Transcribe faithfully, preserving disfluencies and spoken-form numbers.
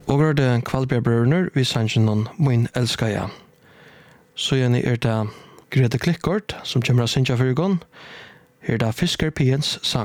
Og var det Kvalbjergbrødrene vi sannsyn noen Min elsker jeg. Så gjerne er det Grete Klikkort som kommer av Sintja Fyrgården. Her er det Fisker Piens sang.